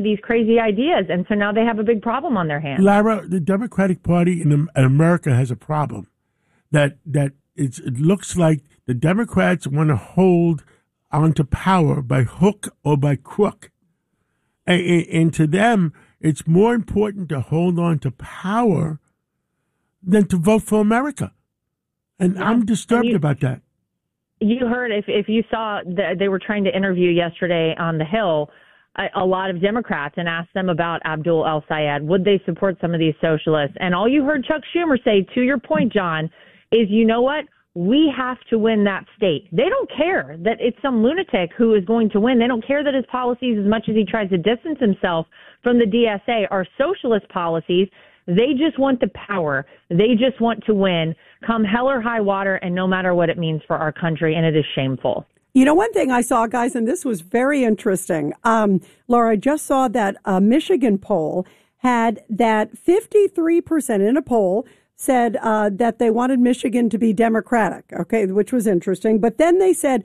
these crazy ideas. And so now they have a big problem on their hands. Lara, the Democratic Party in America has a problem that it looks like the Democrats want to hold onto power by hook or by crook. And to them, it's more important to hold on to power than to vote for America. And I'm disturbed about that. You heard, if you saw, they were trying to interview yesterday on the Hill a lot of Democrats and asked them about Abdul El-Sayed. Would they support some of these socialists? And all you heard Chuck Schumer say, to your point, John, is, you know what? We have to win that state. They don't care that it's some lunatic who is going to win. They don't care that his policies, as much as he tries to distance himself from the DSA, are socialist policies. They just want the power. They just want to win, come hell or high water, and no matter what it means for our country, and it is shameful. You know, one thing I saw, guys, and this was very interesting. Laura, I just saw that a Michigan poll had that 53% in a poll said that they wanted Michigan to be Democratic, okay, which was interesting. But then they said,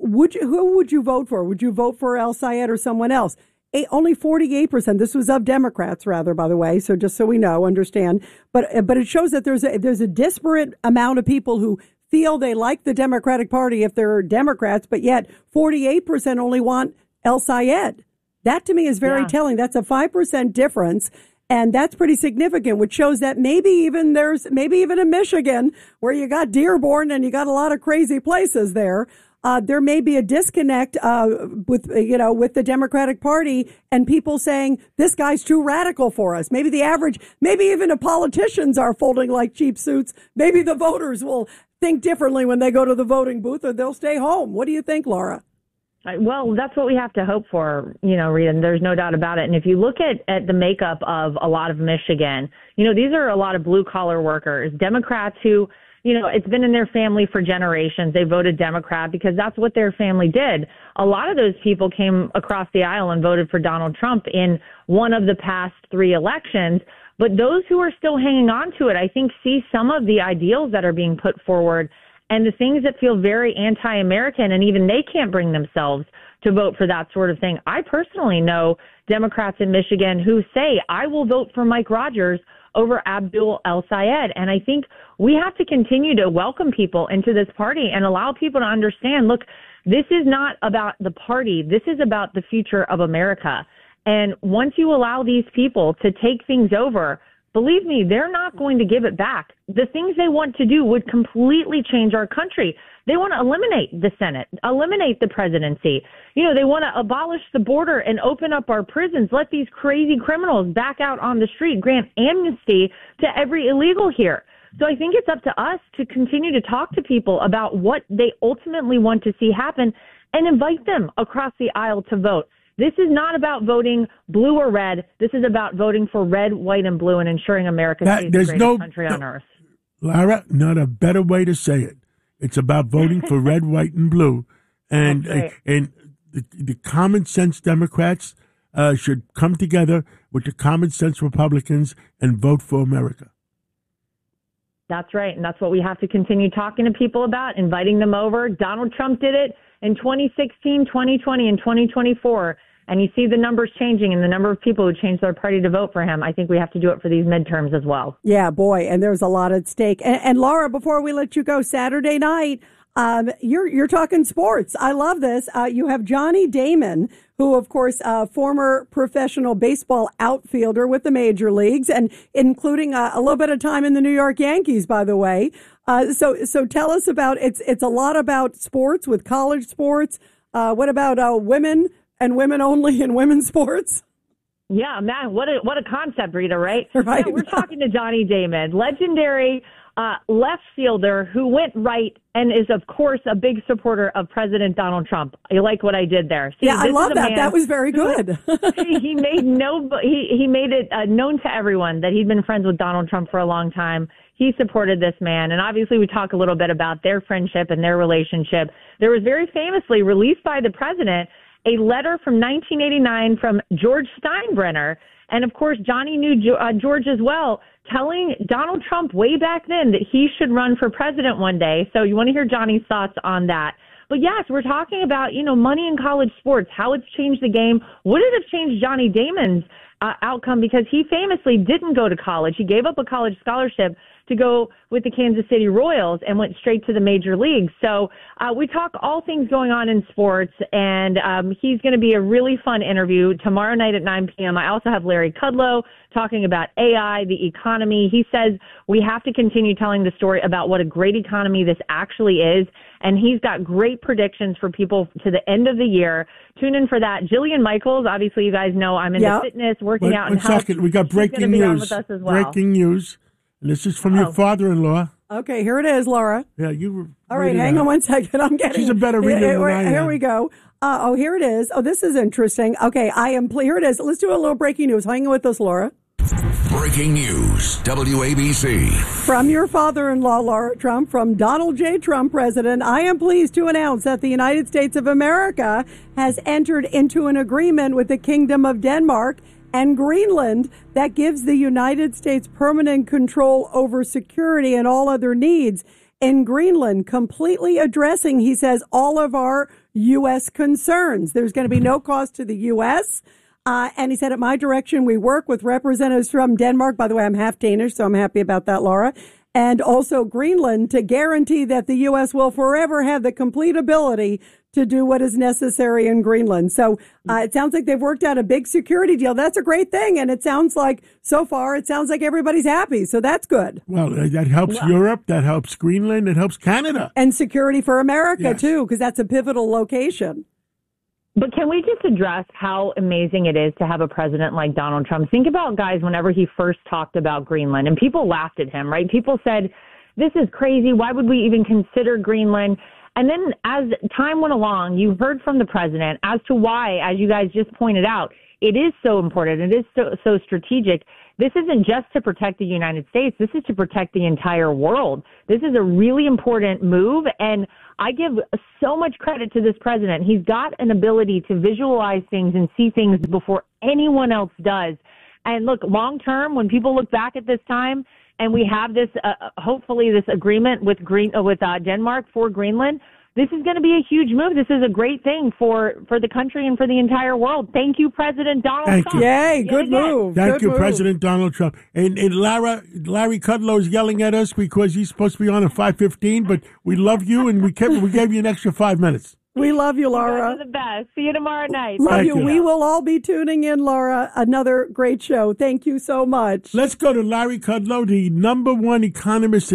who would you vote for? Would you vote for El-Sayed or someone else? Only 48%. This was of Democrats, rather, by the way. So just so we know, understand. But it shows that there's a disparate amount of people who feel they like the Democratic Party if they're Democrats, but yet 48% only want El-Sayed. That to me is very telling. That's a 5% difference. And that's pretty significant, which shows that maybe even in Michigan, where you got Dearborn and you got a lot of crazy places there, there may be a disconnect with the Democratic Party and people saying this guy's too radical for us. Maybe even the politicians are folding like cheap suits. Maybe the voters will think differently when they go to the voting booth, or they'll stay home. What do you think, Laura? Well, that's what we have to hope for, Rita, and there's no doubt about it. And if you look at the makeup of a lot of Michigan, these are a lot of blue-collar workers, Democrats who, it's been in their family for generations. They voted Democrat because that's what their family did. A lot of those people came across the aisle and voted for Donald Trump in one of the past 3 elections. But those who are still hanging on to it, I think, see some of the ideals that are being put forward and the things that feel very anti-American, and even they can't bring themselves to vote for that sort of thing. I personally know Democrats in Michigan who say, I will vote for Mike Rogers over Abdul El-Sayed. And I think we have to continue to welcome people into this party and allow people to understand, look, this is not about the party. This is about the future of America. And once you allow these people to take things over, believe me, they're not going to give it back. The things they want to do would completely change our country. They want to eliminate the Senate, eliminate the presidency. They want to abolish the border and open up our prisons, let these crazy criminals back out on the street, grant amnesty to every illegal here. So I think it's up to us to continue to talk to people about what they ultimately want to see happen and invite them across the aisle to vote. This is not about voting blue or red. This is about voting for red, white, and blue and ensuring America stays the greatest country on earth. Lara, not a better way to say it. It's about voting for red, white, and blue. And the common sense Democrats should come together with the common sense Republicans and vote for America. That's right. And that's what we have to continue talking to people about, inviting them over. Donald Trump did it in 2016, 2020, and 2024. And you see the numbers changing and the number of people who changed their party to vote for him. I think we have to do it for these midterms as well. Yeah, boy. And there's a lot at stake. And Laura, before we let you go, Saturday night, you're talking sports. I love this. You have Johnny Damon, who, of course, former professional baseball outfielder with the major leagues, and including a little bit of time in the New York Yankees, by the way. So tell us about it's a lot about sports with college sports. What about women and women only in women's sports? Yeah, man, what a concept, Rita, right? Right. Yeah, we're talking to Johnny Damon, legendary left fielder who went right and is, of course, a big supporter of President Donald Trump. You like what I did there? See, yeah, I love that. That was very good. he made it known to everyone that he'd been friends with Donald Trump for a long time. He supported this man, and obviously we talk a little bit about their friendship and their relationship. There was very famously released by the president a letter from 1989 from George Steinbrenner, and of course Johnny knew George as well, telling Donald Trump way back then that he should run for president one day. So you want to hear Johnny's thoughts on that. But yes, we're talking about, money in college sports, how it's changed the game. Would it have changed Johnny Damon's outcome? Because he famously didn't go to college. He gave up a college scholarship to go with the Kansas City Royals and went straight to the major leagues. So we talk all things going on in sports, and he's going to be a really fun interview tomorrow night at 9 p.m. I also have Larry Kudlow talking about AI, the economy. He says we have to continue telling the story about what a great economy this actually is, and he's got great predictions for people to the end of the year. Tune in for that. Jillian Michaels, obviously you guys know I'm into fitness, working out, and health. 1 second, we got breaking news. With us as well. Breaking news. And this is from your father-in-law. Okay, here it is, Laura. Yeah, you were. All right, hang on 1 second. I'm getting. She's a better reader than I am. Here we go. Here it is. Oh, this is interesting. Okay, here it is. Let's do a little breaking news. Hang on with us, Laura. Breaking news, WABC. From your father-in-law, Laura Trump, from Donald J. Trump, President, I am pleased to announce that the United States of America has entered into an agreement with the Kingdom of Denmark and Greenland that gives the United States permanent control over security and all other needs in Greenland, completely addressing, he says, all of our U.S. concerns. There's going to be no cost to the U.S., and he said, at my direction, we work with representatives from Denmark. By the way, I'm half Danish, so I'm happy about that, Laura. And also Greenland to guarantee that the U.S. will forever have the complete ability to do what is necessary in Greenland. So it sounds like they've worked out a big security deal. That's a great thing. And it sounds like, so far, everybody's happy. So that's good. Well, that helps Europe. That helps Greenland. It helps Canada. And security for America, too, because that's a pivotal location. But can we just address how amazing it is to have a president like Donald Trump? Think about, guys, whenever he first talked about Greenland, and people laughed at him, right? People said, this is crazy. Why would we even consider Greenland? And then as time went along, you heard from the president as to why, as you guys just pointed out, it is so important. It is so strategic. This isn't just to protect the United States. This is to protect the entire world. This is a really important move, and I give so much credit to this president. He's got an ability to visualize things and see things before anyone else does. And look, long term, when people look back at this time and we have this, hopefully this agreement with Denmark for Greenland, this is going to be a huge move. This is a great thing for the country and for the entire world. Thank you, President Donald Trump. Yay, good move. Thank you, President Donald Trump. And Larry Kudlow is yelling at us because he's supposed to be on at 5:15, but we love you, and we gave you an extra 5 minutes. We love you, Laura. You're the best. See you tomorrow night. Love you. We will all be tuning in, Laura. Another great show. Thank you so much. Let's go to Larry Kudlow, the number one economist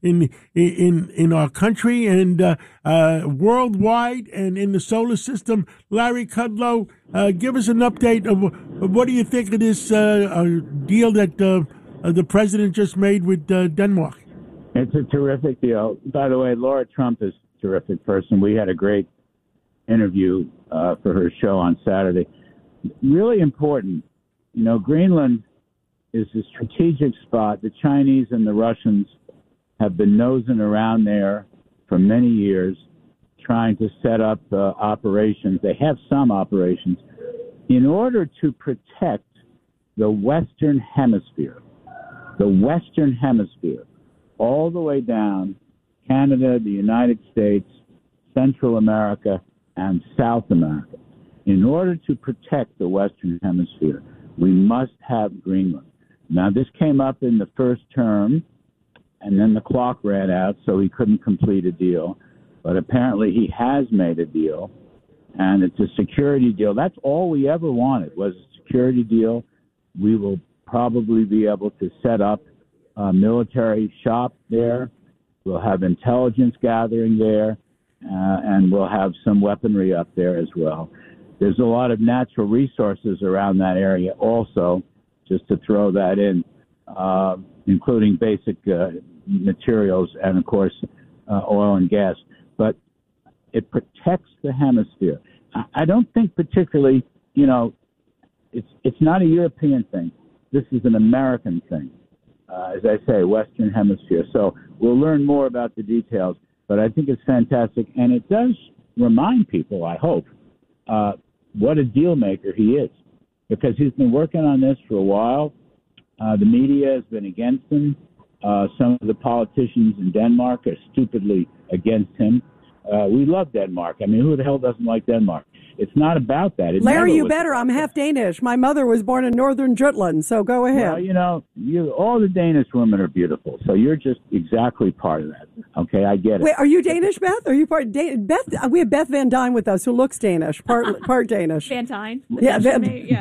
in our country and worldwide and in the solar system. Larry Kudlow, give us an update of what do you think of this deal that the president just made with Denmark? It's a terrific deal. By the way, Laura Trump is a terrific person. We had a great interview for her show on Saturday. Really important. Greenland is a strategic spot. The Chinese and the Russians have been nosing around there for many years, trying to set up operations. They have some operations in order to protect the Western Hemisphere. The Western Hemisphere, all the way down Canada, the United States, Central America, and South America. In order to protect the Western Hemisphere, we must have Greenland. Now, this came up in the first term, and then the clock ran out, so he couldn't complete a deal. But apparently he has made a deal, and it's a security deal. That's all we ever wanted, was a security deal. We will probably be able to set up a military shop there. We'll have intelligence gathering there. And we'll have some weaponry up there as well. There's a lot of natural resources around that area also, just to throw that in, including basic materials and, of course, oil and gas. But it protects the hemisphere. I don't think particularly, it's not a European thing. This is an American thing, as I say, Western Hemisphere. So we'll learn more about the details. But I think it's fantastic, and it does remind people, I hope, what a deal maker he is, because he's been working on this for a while. The media has been against him. Some of the politicians in Denmark are stupidly against him. We love Denmark. I mean, who the hell doesn't like Denmark? It's not about that. Larry, you better. I'm half Danish. My mother was born in northern Jutland, so go ahead. Well, all the Danish women are beautiful, so you're just exactly part of that. Okay, I get it. Wait, are you Danish, Beth? Are you part Beth? We have Beth Van Dyne with us, who looks Danish, part Danish. Van Dyne? Yeah, No,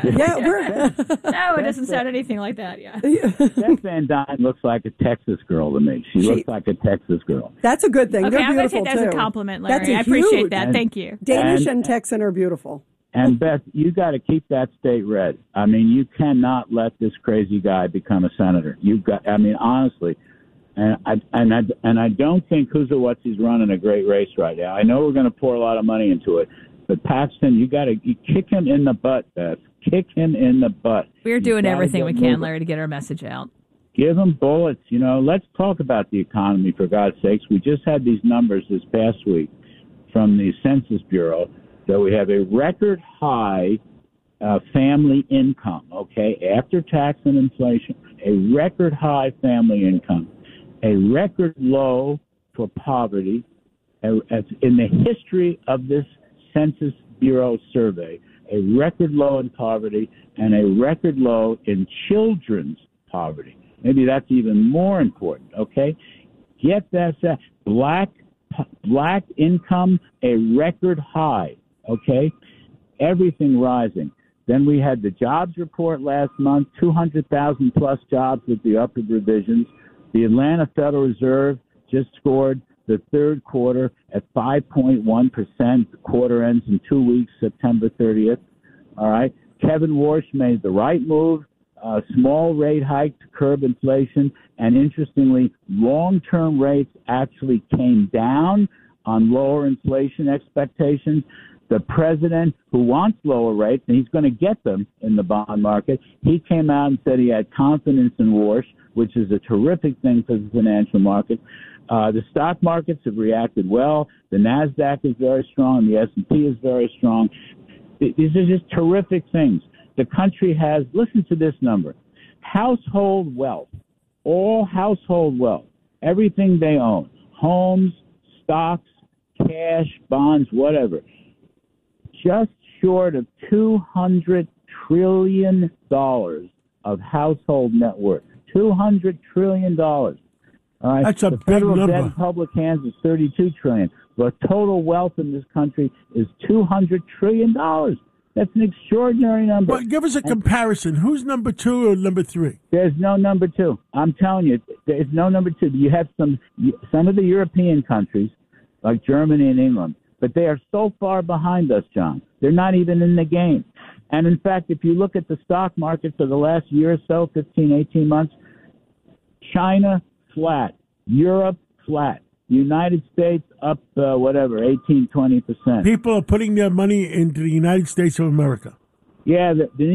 it doesn't sound anything like that, yeah. Beth Van Dyne looks like a Texas girl to me. She looks like a Texas girl. That's a good thing. Okay, They're I'm going to beautiful, take that as too. a compliment, Larry. That's I appreciate huge. that. Thank you. Danish and Texan are beautiful. And Beth, you got to keep that state red. I mean, you cannot let this crazy guy become a senator. Honestly, and I don't think Who's running a great race right now. I know we're going to pour a lot of money into it, but Paxton, you kick him in the butt, Beth. Kick him in the butt. We're doing everything we can, Larry, to get our message out. Give him bullets. Let's talk about the economy, for God's sakes. We just had these numbers this past week from the Census Bureau. So we have a record high family income, okay, after tax and inflation, a record high family income, a record low for poverty in the history of this Census Bureau survey, a record low in poverty and a record low in children's poverty. Maybe that's even more important, okay? Get that black income, a record high. Okay, everything rising. Then we had the jobs report last month, 200,000 plus jobs with the upper revisions. The Atlanta Federal Reserve just scored the third quarter at 5.1%. The quarter ends in 2 weeks, September 30th. All right. Kevin Warsh made the right move, small rate hike to curb inflation. And interestingly, long-term rates actually came down on lower inflation expectations. The president, who wants lower rates, and he's going to get them in the bond market, he came out and said he had confidence in Warsh, which is a terrific thing for the financial market. The stock markets have reacted well. The NASDAQ is very strong. The S&P is very strong. These are just terrific things. The country has, listen to this number, household wealth, all household wealth, everything they own, homes, stocks, cash, bonds, whatever, just short of $200 trillion of household net worth. $200 trillion. All right. That's a the big federal number. debt in public hands is $32 trillion. The total wealth in this country is $200 trillion. That's an extraordinary number. Well, give us a comparison. Who's number 2 or number 3? There's no number 2. I'm telling you, there's no number 2. You have some of the European countries, like Germany and England, but they are so far behind us, John. They're not even in the game. And in fact, if you look at the stock market for the last year or so, 15, 18 months, China flat, Europe flat, United States up, 18, 20%. People are putting their money into the United States of America. Yeah,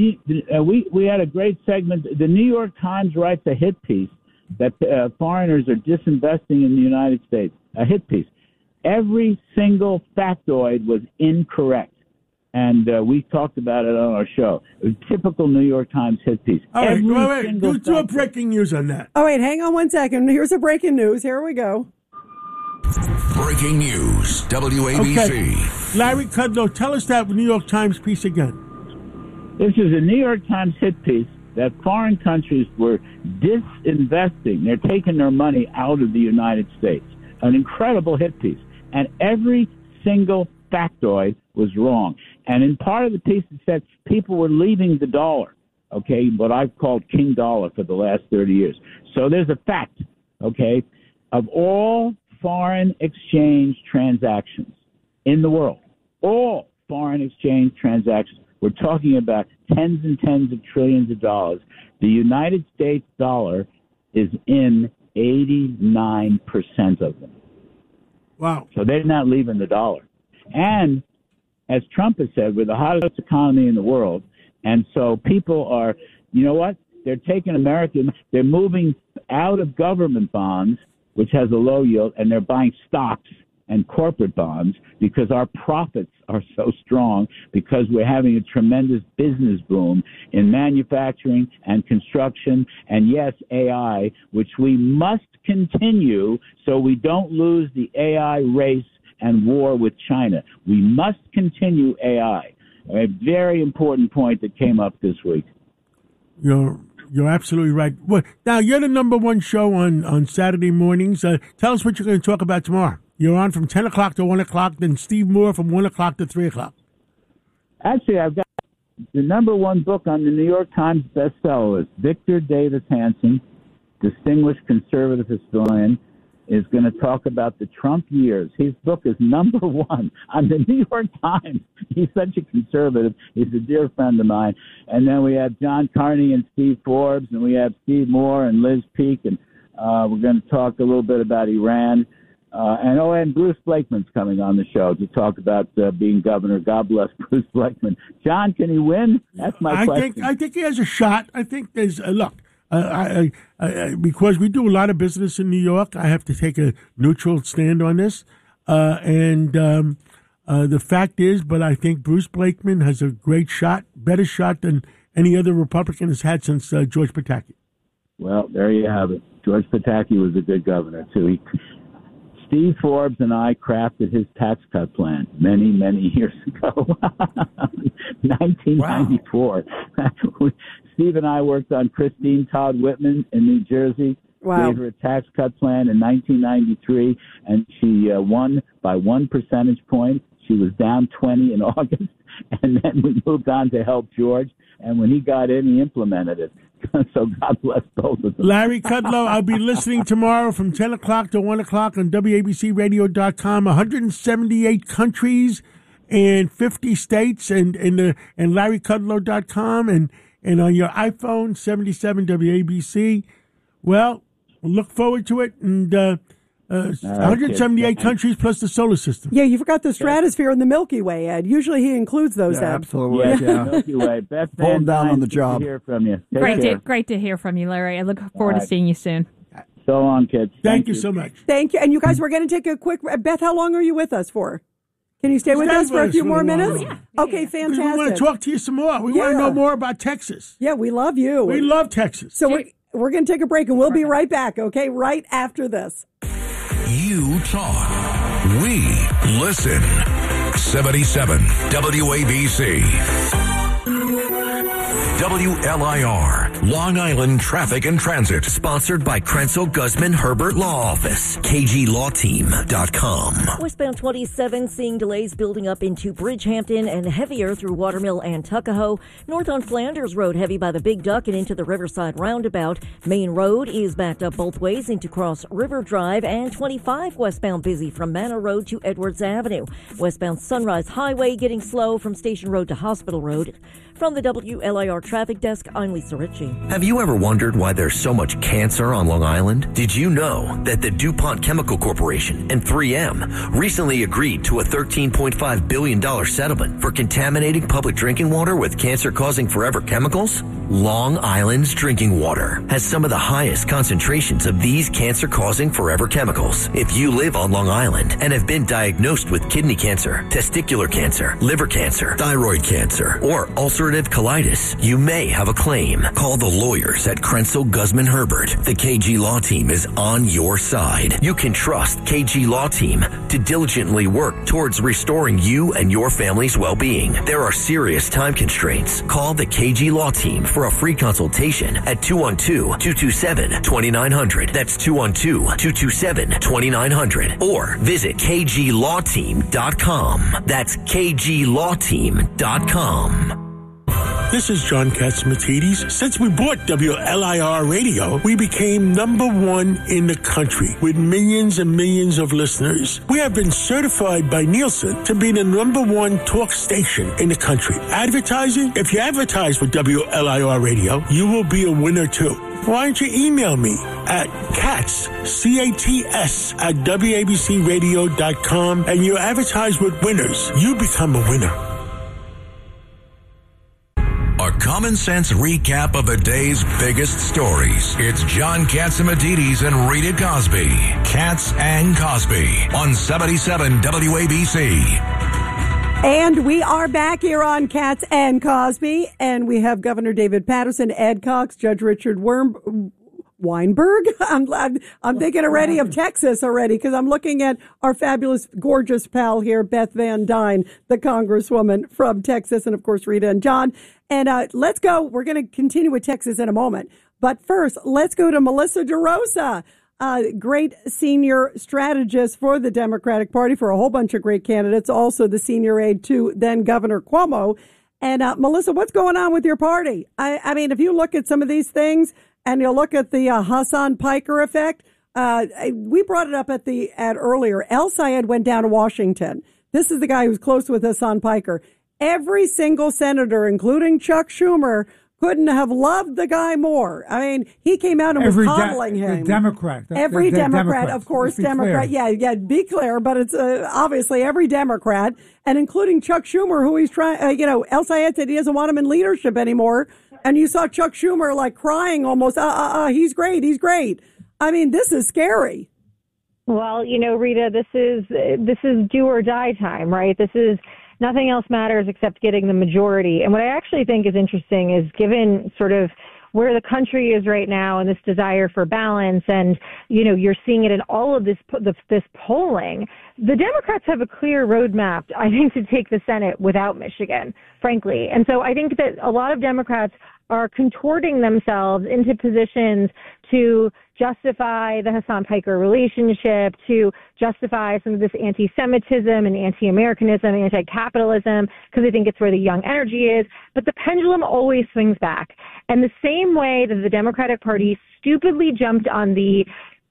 we had a great segment. The New York Times writes a hit piece that foreigners are disinvesting in the United States, a hit piece. Every single factoid was incorrect, and we talked about it on our show. It was typical New York Times hit piece. All right, wait. Do a breaking news on that. Oh, wait, hang on one second. Here's a breaking news. Here we go. Breaking news, WABC. Okay. Larry Kudlow, tell us that New York Times piece again. This is a New York Times hit piece that foreign countries were disinvesting. They're taking their money out of the United States. An incredible hit piece. And every single factoid was wrong. And in part of the piece, it said people were leaving the dollar, okay, what I've called King Dollar for the last 30 years. So there's a fact, okay, of all foreign exchange transactions in the world, all foreign exchange transactions, we're talking about tens and tens of trillions of dollars. The United States dollar is in 89% of them. Wow. So they're not leaving the dollar. And as Trump has said, we're the hottest economy in the world. And so people are, you know what? They're taking American, they're moving out of government bonds, which has a low yield, and they're buying stocks and corporate bonds because our profits are so strong, because we're having a tremendous business boom in manufacturing and construction, and yes, AI, which we must continue so we don't lose the AI race and war with China. We must continue AI. A very important point that came up this week. You're absolutely right. Well, now, you're the number one show on Saturday mornings. Tell us what you're going to talk about tomorrow. You're on from 10 o'clock to 1 o'clock, then Steve Moore from 1 o'clock to 3 o'clock. Actually, I've got the number one book on the New York Times bestseller list. Victor Davis Hanson, distinguished conservative historian, is going to talk about the Trump years. His book is number one on the New York Times. He's such a conservative. He's a dear friend of mine. And then we have John Carney and Steve Forbes, and we have Steve Moore and Liz Peek, and we're going to talk a little bit about Iran. And Bruce Blakeman's coming on the show to talk about being governor. God bless Bruce Blakeman. John, can he win? That's my question. I think he has a shot. I think there's look. Because we do a lot of business in New York, I have to take a neutral stand on this. The fact is, but I think Bruce Blakeman has a great shot, better shot than any other Republican has had since George Pataki. Well, there you have it. George Pataki was a good governor, too. Steve Forbes and I crafted his tax cut plan many, many years ago, 1994. Wow. Steve and I worked on Christine Todd Whitman in New Jersey. Wow. Gave her a tax cut plan in 1993, and she won by 1 percentage point. She was down 20 in August, and then we moved on to help George. And when he got in, he implemented it. So God bless both of them. Larry Kudlow, I'll be listening tomorrow from 10 o'clock to 1 o'clock on WABCRadio.com. 178 countries and 50 states, and LarryKudlow.com, and on your iPhone, 77 WABC. Well, we'll look forward to it. And 178 countries plus the solar system. Yeah, you forgot the stratosphere and the Milky Way, Ed. Usually he includes those, Ed. Absolutely. Yeah. Milky Way. Beth Van down on the Dyne, job. Good to hear from you. Great to hear from you, Larry. I look forward to seeing you soon. So long, kids. Thank you so much. Thank you. And you guys, we're going to take a quick... Beth, how long are you with us for? Can you stay with us for a few more minutes? Yeah. Okay, fantastic. We want to talk to you some more. We want to know more about Texas. Yeah, we love you. We love Texas. So we're going to take a break, and we'll be right back, okay? Right after this. You talk. We listen. 77 WABC. WLIR, Long Island Traffic and Transit. Sponsored by Krenzel Guzman Herbert Law Office. KGLawTeam.com. Westbound 27 seeing delays building up into Bridgehampton and heavier through Watermill and Tuckahoe. North on Flanders Road heavy by the Big Duck and into the Riverside Roundabout. Main Road is backed up both ways into Cross River Drive, and 25 westbound busy from Manor Road to Edwards Avenue. Westbound Sunrise Highway getting slow from Station Road to Hospital Road. From the WLIR Traffic Desk, I'm Lisa Ritchie. Have you ever wondered why there's so much cancer on Long Island? Did you know that the DuPont Chemical Corporation and 3M recently agreed to a $13.5 billion settlement for contaminating public drinking water with cancer-causing forever chemicals? Long Island's drinking water has some of the highest concentrations of these cancer-causing forever chemicals. If you live on Long Island and have been diagnosed with kidney cancer, testicular cancer, liver cancer, thyroid cancer, or ulcerative colitis, you may have a claim. Call the lawyers at Krenzel Guzman Herbert. The KG Law Team is on your side. You can trust KG Law Team to diligently work towards restoring you and your family's well-being. There are serious time constraints. Call the KG Law Team for a free consultation at 212-227-2900. That's 212-227-2900. Or visit KGLawTeam.com. That's KGLawTeam.com. This is John Catsimatidis. Since we bought WLIR Radio, we became number one in the country with millions and millions of listeners. We have been certified by Nielsen to be the number one talk station in the country. Advertising? If you advertise with WLIR Radio, you will be a winner too. Why don't you email me at CATS, C-A-T-S, at WABCRadio.com, and you advertise with winners. You become a winner. A common sense recap of the day's biggest stories. It's John Catsimatidis and Rita Cosby. Katz and Cosby on 77 WABC. And we are back here on Katz and Cosby, and we have Governor David Paterson, Ed Cox, Judge Richard Weinberg? I'm thinking already of Texas already because I'm looking at our fabulous, gorgeous pal here, Beth Van Dyne, the Congresswoman from Texas, and of course Rita and John. And let's go. We're going to continue with Texas in a moment. But first, let's go to Melissa DeRosa, great senior strategist for the Democratic Party for a whole bunch of great candidates, also the senior aide to then Governor Cuomo. And Melissa, what's going on with your party? I mean, if you look at some of these things and you look at the Hassan Piker effect, we brought it up at earlier. El Sayed went down to Washington. This is the guy who's close with Hassan Piker. Every single senator, including Chuck Schumer, couldn't have loved the guy more. I mean, he came out and was coddling him. The Democrat. Every Democrat, of course, Democrat. Yeah, be clear, but it's obviously every Democrat, and including Chuck Schumer, who he's trying, El Sayed said he doesn't want him in leadership anymore. And you saw Chuck Schumer like crying almost, he's great. I mean, this is scary. Well, Rita, this is do or die time, right? This is nothing else matters except getting the majority. And what I actually think is interesting is given sort of where the country is right now and this desire for balance and, you're seeing it in all of this polling, the Democrats have a clear roadmap, I think, to take the Senate without Michigan, frankly. And so I think that a lot of Democrats are contorting themselves into positions to justify the Hassan Piker relationship, to justify some of this anti-Semitism and anti-Americanism, anti-capitalism, because they think it's where the young energy is. But the pendulum always swings back. And the same way that the Democratic Party stupidly jumped on the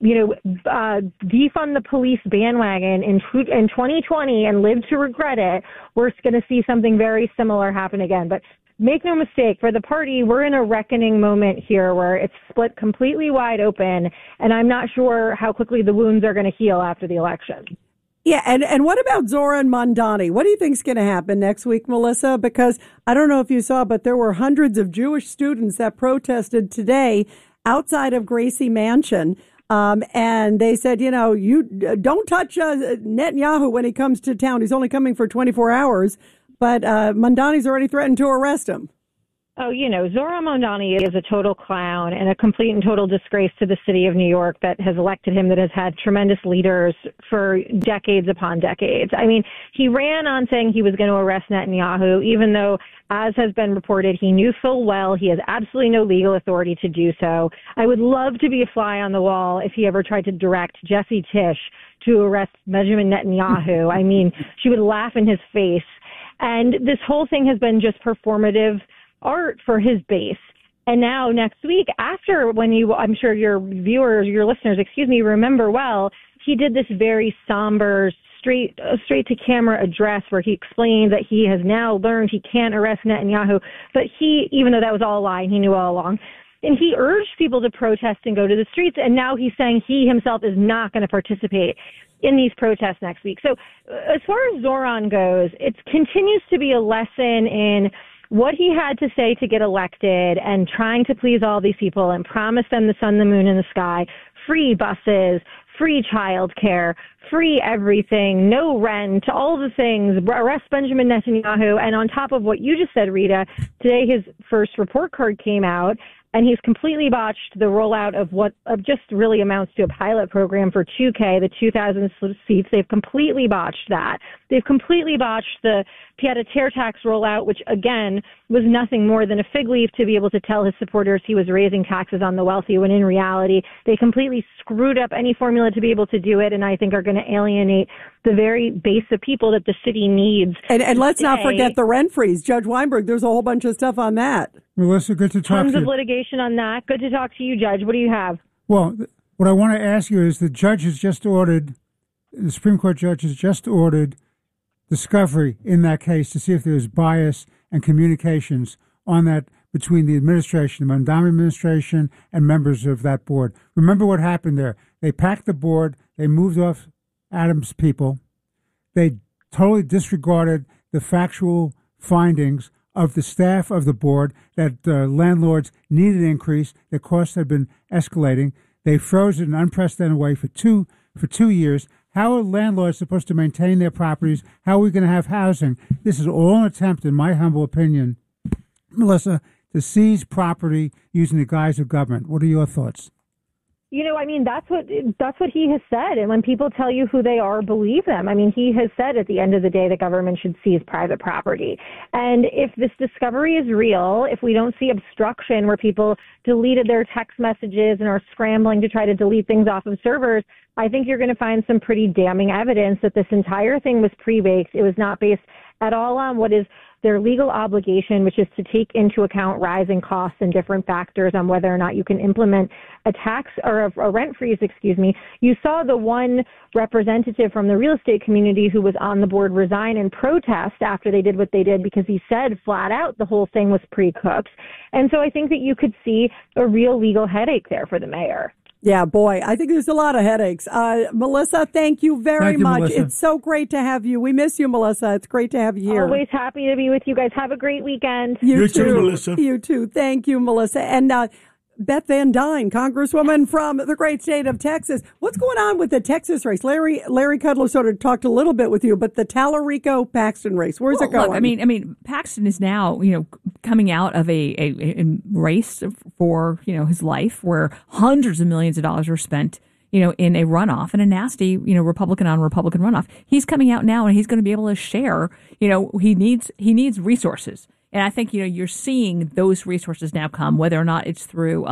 defund the police bandwagon in 2020 and lived to regret it, we're going to see something very similar happen again. But make no mistake, for the party, we're in a reckoning moment here where it's split completely wide open, and I'm not sure how quickly the wounds are going to heal after the election. Yeah, and what about Zoran Mondani? What do you think is going to happen next week, Melissa? Because I don't know if you saw, but there were hundreds of Jewish students that protested today outside of Gracie Mansion. And they said, you don't touch Netanyahu when he comes to town. He's only coming for 24 hours. But Mondani's already threatened to arrest him. Oh, Zoran Mondani is a total clown and a complete and total disgrace to the city of New York that has elected him, that has had tremendous leaders for decades upon decades. I mean, he ran on saying he was going to arrest Netanyahu, even though, as has been reported, he knew full well he has absolutely no legal authority to do so. I would love to be a fly on the wall if he ever tried to direct Jessie Tisch to arrest Benjamin Netanyahu. I mean, she would laugh in his face. And this whole thing has been just performative art for his base. And now next week, I'm sure your viewers, your listeners, remember well, he did this very somber, straight to camera address where he explained that he has now learned he can't arrest Netanyahu. But even though that was all a lie and he knew all along, and he urged people to protest and go to the streets. And now he's saying he himself is not going to participate in these protests next week. So as far as Zoran goes, it continues to be a lesson in what he had to say to get elected and trying to please all these people and promise them the sun, the moon, and the sky, free buses, free childcare, free everything, no rent, all the things, arrest Benjamin Netanyahu. And on top of what you just said, Rita, today his first report card came out, and he's completely botched the rollout of what just really amounts to a pilot program for 2K, the 2,000 seats. They've completely botched that. They've completely botched the pied-à-terre tax rollout, which, again, was nothing more than a fig leaf to be able to tell his supporters he was raising taxes on the wealthy, when in reality, they completely screwed up any formula to be able to do it, and I think are going to alienate the very base of people that the city needs. And let's not forget the rent freeze. Judge Weinberg, there's a whole bunch of stuff on that. Melissa, good to talk to you. Tons of litigation on that. Good to talk to you, Judge. What do you have? Well, what I want to ask you is the Supreme Court judge has just ordered discovery in that case to see if there was bias and communications on that between the administration, the Mondani administration, and members of that board. Remember what happened there. They packed the board. They moved off Adams' people. They totally disregarded the factual findings of the staff of the board that landlords needed an increase. Their costs had been escalating. They froze it in an unprecedented way for two years. How are landlords supposed to maintain their properties? How are we going to have housing? This is all an attempt, in my humble opinion, Melissa, to seize property using the guise of government. What are your thoughts? I mean, that's what he has said. And when people tell you who they are, believe them. I mean, he has said at the end of the day, the government should seize private property. And if this discovery is real, if we don't see obstruction where people deleted their text messages and are scrambling to try to delete things off of servers, I think you're going to find some pretty damning evidence that this entire thing was pre-baked. It was not based at all on what is their legal obligation, which is to take into account rising costs and different factors on whether or not you can implement a tax or a rent freeze, You saw the one representative from the real estate community who was on the board resign in protest after they did what they did because he said flat out the whole thing was pre-cooked. And so I think that you could see a real legal headache there for the mayor. Yeah, boy, I think there's a lot of headaches. Melissa, thank you very much. Melissa. It's so great to have you. We miss you, Melissa. It's great to have you here. Always happy to be with you guys. Have a great weekend. You too, Melissa. You too. Thank you, Melissa. And Beth Van Dyne, Congresswoman from the great state of Texas. What's going on with the Texas race? Larry Kudlow sort of talked a little bit with you, but the Tallarico-Paxton race, where's it going? Look, I mean, Paxton is now, coming out of a race for, his life where hundreds of millions of dollars were spent, in a runoff, and a nasty, Republican on Republican runoff. He's coming out now and he's going to be able to share, he needs resources. And I think, you're seeing those resources now come, whether or not it's through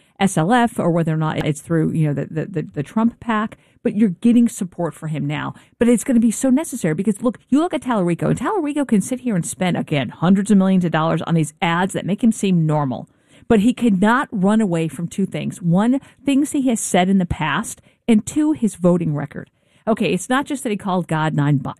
SLF or whether or not it's through, the Trump PAC, but you're getting support for him now. But it's going to be so necessary because, you look at Tallarico, and Tallarico can sit here and spend, again, hundreds of millions of dollars on these ads that make him seem normal. But he could not run away from two things. One, things he has said in the past, and two, his voting record. Okay, it's not just that he called God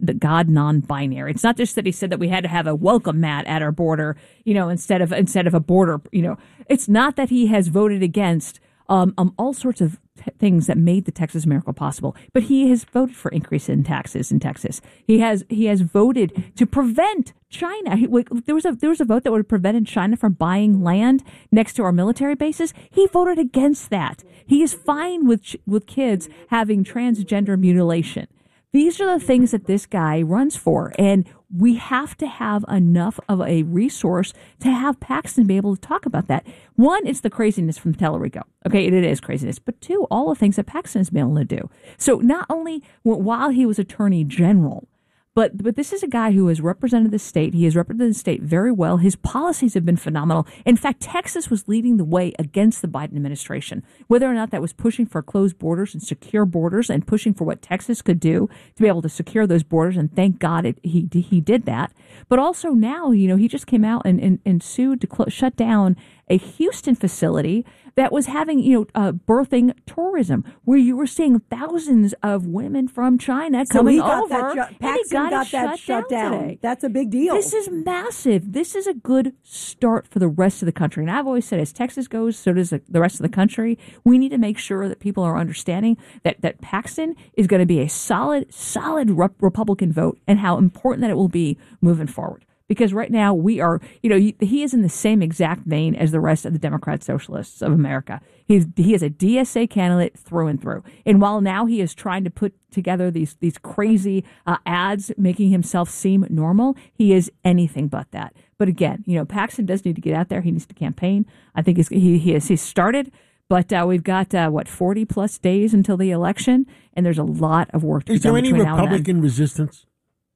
non-binary. It's not just that he said that we had to have a welcome mat at our border, instead of a border. It's not that he has voted against all sorts of things that made the Texas miracle possible. But he has voted for increase in taxes in Texas. He has voted to prevent China. There was a vote that would have prevented China from buying land next to our military bases. He voted against that. He is fine with kids having transgender mutilation. These are the things that this guy runs for, and we have to have enough of a resource to have Paxton be able to talk about that. One, it's the craziness from Tallarico. Okay, it is craziness. But two, all the things that Paxton has been able to do. So not only while he was Attorney General, but this is a guy who has represented the state. He has represented the state very well. His policies have been phenomenal. In fact, Texas was leading the way against the Biden administration, whether or not that was pushing for closed borders and secure borders and pushing for what Texas could do to be able to secure those borders. And thank God he did that. But also now, he just came out and sued to shut down a Houston facility that was having, birthing tourism, where you were seeing thousands of women from China coming over. Paxton got that shut down today. That's a big deal. This is massive. This is a good start for the rest of the country. And I've always said, as Texas goes, so does the rest of the country. We need to make sure that people are understanding that Paxton is going to be a solid Republican vote, and how important that it will be moving forward. Because right now we are, he is in the same exact vein as the rest of the Democrat Socialists of America. He is a DSA candidate through and through. And while now he is trying to put together these crazy ads making himself seem normal, he is anything but that. But again, Paxton does need to get out there. He needs to campaign. I think he's started. But we've got, 40 plus days until the election, and there's a lot of work to be done. Is there any Republican resistance?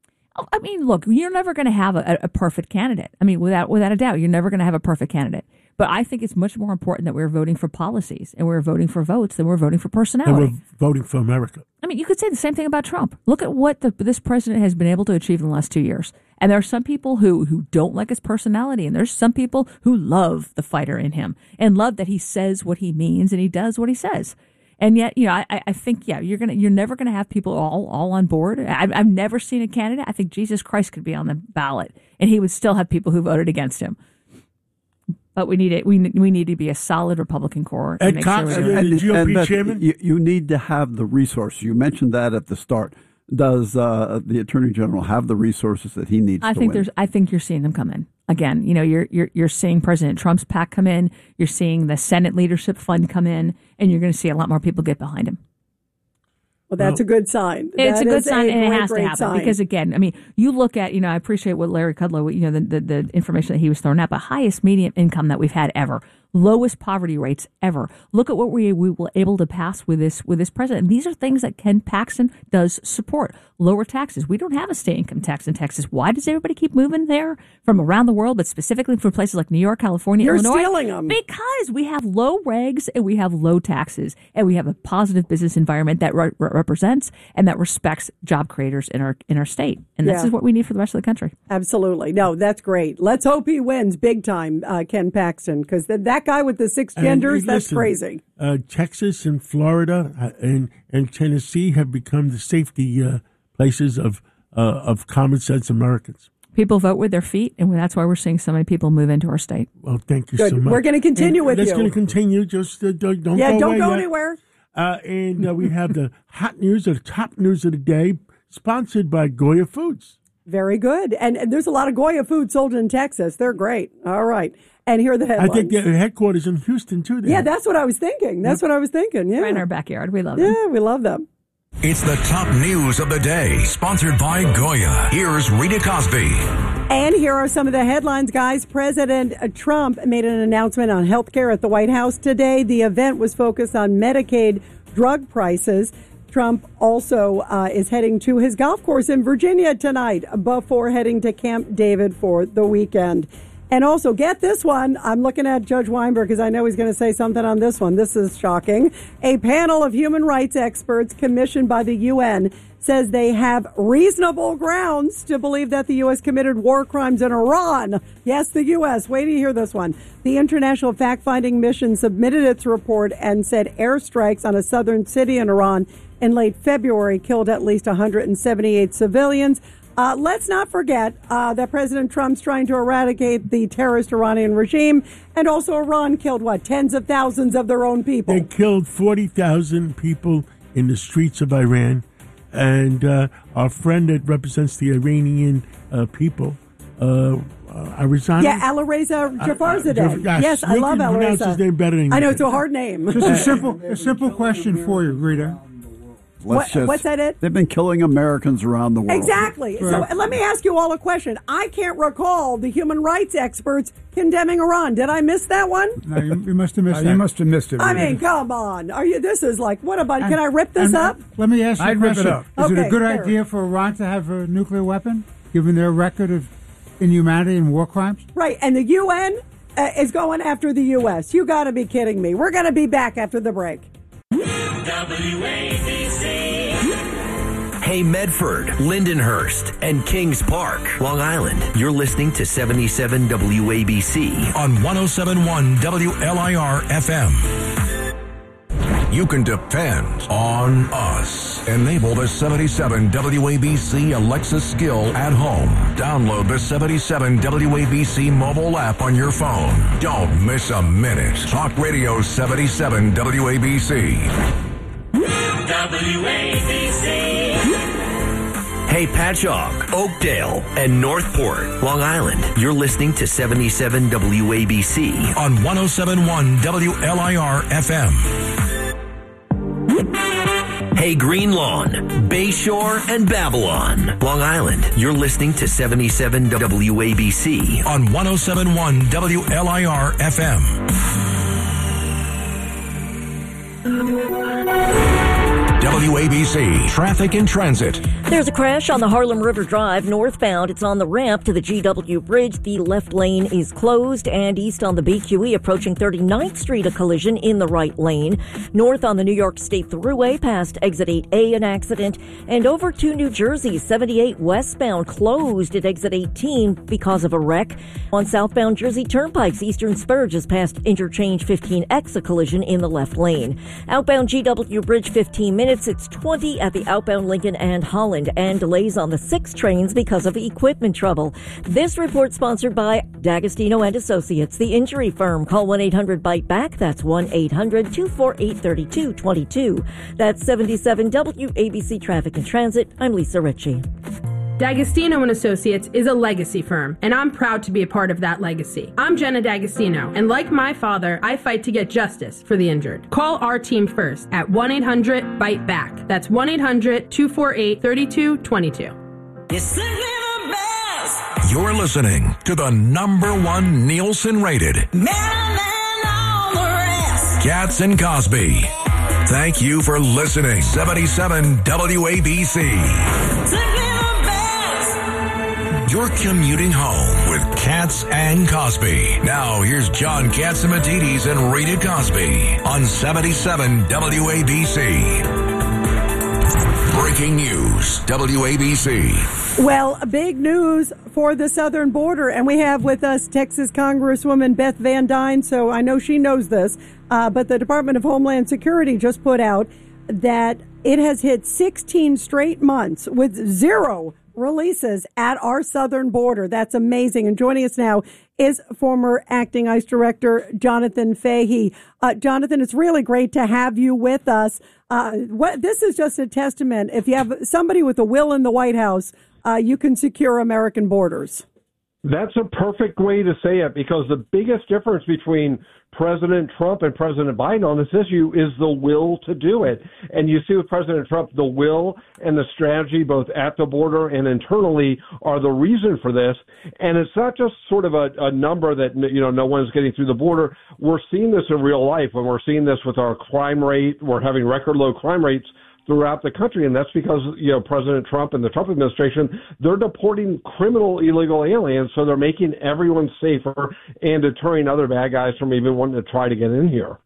I mean, look, you're never going to have a perfect candidate. I mean, without a doubt, you're never going to have a perfect candidate. But I think it's much more important that we're voting for policies and we're voting for votes than we're voting for personality. And we're voting for America. I mean, you could say the same thing about Trump. Look at what this president has been able to achieve in the last 2 years. And there are some people who don't like his personality, and there's some people who love the fighter in him and love that he says what he means and he does what he says. And yet, I think, you're never gonna have people all on board. I've never seen a candidate. I think Jesus Christ could be on the ballot, and he would still have people who voted against him. But we need to be a solid Republican core. And Cox, the GOP chairman, you need to have the resources. You mentioned that at the start. Does the Attorney General have the resources that he needs? I think you're seeing them come in. Again, you're seeing President Trump's PAC come in. You're seeing the Senate Leadership Fund come in, and you're going to see a lot more people get behind him. Well, that's a good sign. It's a good sign, and it has to happen because, again, I mean, you look at, I appreciate what Larry Kudlow, the information that he was throwing out, but highest median income that we've had ever. lowest poverty rates ever. Look at what we were able to pass with this president. And these are things that Ken Paxton does support. Lower taxes. We don't have a state income tax in Texas. Why does everybody keep moving there from around the world, but specifically from places like New York, California, Illinois? You're stealing them. Because we have low regs and we have low taxes and we have a positive business environment that represents and that respects job creators in our state. And this is what we need for the rest of the country. Absolutely. No, that's great. Let's hope he wins big time, Ken Paxton, because that guy with the 6 genders, that's crazy. Texas and Florida and Tennessee have become the safety places of common sense Americans. People vote with their feet, and that's why we're seeing so many people move into our state. Well, thank you so much. We're going to continue with you. That's going to continue. Just don't go away. Don't go anywhere. And we have the hot news, or the top news of the day, sponsored by Goya Foods. Very good. And there's a lot of Goya food sold in Texas. They're great. All right. And here are the headlines. I think their headquarters in Houston, too. Yeah, that's what I was thinking. Yeah. Right in our backyard. We love them. Yeah, we love them. It's the top news of the day, sponsored by Goya. Here's Rita Cosby. And here are some of the headlines, guys. President Trump made an announcement on health care at the White House today. The event was focused on Medicaid drug prices. Trump also is heading to his golf course in Virginia tonight before heading to Camp David for the weekend. And also, get this one. I'm looking at Judge Weinberg because I know he's going to say something on this one. This is shocking. A panel of human rights experts commissioned by the UN says they have reasonable grounds to believe that the U.S. committed war crimes in Iran. Yes, the U.S. Wait till you hear this one. The International Fact-Finding Mission submitted its report and said airstrikes on a southern city in Iran in late February killed at least 178 civilians. Let's not forget that President Trump's trying to eradicate the terrorist Iranian regime, and also Iran killed, tens of thousands of their own people. They killed 40,000 people in the streets of Iran, and our friend that represents the Iranian people, Arizona. Yeah, Alireza Jafarzadeh. Yes, I love Alireza. Pronounce his name better than you. I know, it's a hard name. Just a simple question for you, Rita. What's that it? They've been killing Americans around the world. Exactly. So let me ask you all a question. I can't recall the human rights experts condemning Iran. Did I miss that one? No, you must have missed that. You must have missed it. I mean, come on. This is like, what about, can I rip this up? Let me ask you a question. Rip it up. Is it a good idea for Iran to have a nuclear weapon, given their record of inhumanity and war crimes? Right. And the UN is going after the U.S. You got to be kidding me. We're going to be back after the break. WABC. Hey, Medford, Lindenhurst, and Kings Park, Long Island. You're listening to 77 WABC on 107.1 WLIR FM. You can depend on us. Enable the 77 WABC Alexa skill at home. Download the 77 WABC mobile app on your phone. Don't miss a minute. Talk Radio 77 WABC. WABC. Hey, Patchogue, Oakdale, and Northport, Long Island. You're listening to 77 WABC on 107.1 WLIR FM. Hey, Green Lawn, Bayshore, and Babylon, Long Island. You're listening to 77 WABC on 107.1 WLIR FM. WABC Traffic and Transit. There's a crash on the Harlem River Drive northbound. It's on the ramp to the GW Bridge. The left lane is closed, and east on the BQE approaching 39th Street, a collision in the right lane. North on the New York State Thruway past exit 8A, an accident, and over to New Jersey, 78 westbound closed at exit 18 because of a wreck. On southbound Jersey Turnpike's Eastern Spur just past interchange 15X, a collision in the left lane. Outbound GW Bridge 15 minutes. It's 20 at the outbound Lincoln and Holland, and delays on the 6 trains because of equipment trouble. This report sponsored by D'Agostino and Associates, the injury firm. Call 1-800-BITE-BACK. That's 1-800-248-3222. That's 77 WABC Traffic and Transit. I'm Lisa Ritchie. D'Agostino and Associates is a legacy firm, and I'm proud to be a part of that legacy. I'm Jenna D'Agostino, and like my father, I fight to get justice for the injured. Call our team first at 1-800-BITE-BACK. That's 1-800-248-3222. You're listening to the #1 Nielsen rated Katz and Cosby. Thank you for listening. 77 WABC. You're commuting home with Katz and Cosby. Now, here's John Catsimatidis and Rita Cosby on 77 WABC. Breaking news, WABC. Well, big news for the southern border, and we have with us Texas Congresswoman Beth Van Duyne, so I know she knows this, but the Department of Homeland Security just put out that it has hit 16 straight months with zero releases at our southern border. That's amazing. And joining us now is former acting ICE Director Jonathan Fahey. Jonathan, it's really great to have you with us. This is just a testament. If you have somebody with a will in the White House, you can secure American borders. That's a perfect way to say it, because the biggest difference between President Trump and President Biden on this issue is the will to do it. And you see with President Trump, the will and the strategy, both at the border and internally, are the reason for this. And it's not just sort of a number that, no one's getting through the border. We're seeing this in real life, and we're seeing this with our crime rate. We're having record low crime rates throughout the country, and that's because, President Trump and the Trump administration, they're deporting criminal illegal aliens, so they're making everyone safer and deterring other bad guys from even wanting to try to get in here.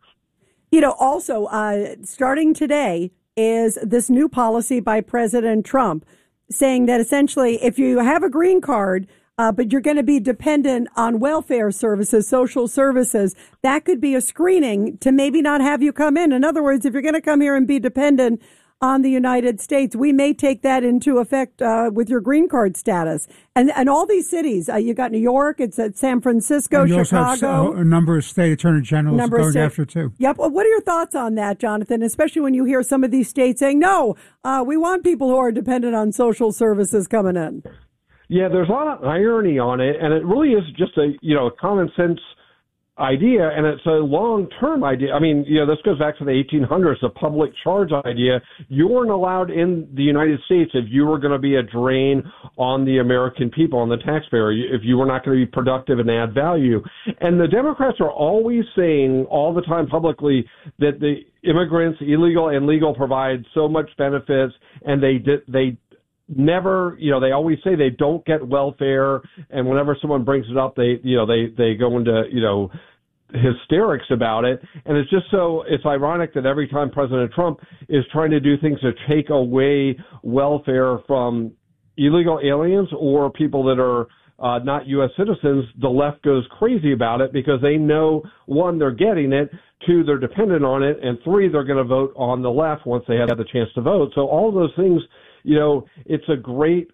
Also, starting today is this new policy by President Trump saying that essentially if you have a green card, but you're going to be dependent on welfare services, social services, that could be a screening to maybe not have you come in. In other words, if you're going to come here and be dependent on the United States, we may take that into effect with your green card status. And all these cities, you got New York, it's at San Francisco, and you Chicago. Also have a number of state attorney generals going after too. Yep. Well, what are your thoughts on that, Jonathan, especially when you hear some of these states saying, no, we want people who are dependent on social services coming in? Yeah, there's a lot of irony on it, and it really is just a common sense idea, and it's a long-term idea. I mean, this goes back to the 1800s, the public charge idea. You weren't allowed in the United States if you were going to be a drain on the American people, on the taxpayer, if you were not going to be productive and add value. And the Democrats are always saying all the time publicly that the immigrants, illegal and legal, provide so much benefits, and they never, they always say they don't get welfare, and whenever someone brings it up, they go into, hysterics about it. And it's ironic that every time President Trump is trying to do things to take away welfare from illegal aliens or people that are not U.S. citizens, the left goes crazy about it because they know, one, they're getting it, two, they're dependent on it, and three, they're going to vote on the left once they have the chance to vote. So all of those things, it's a great,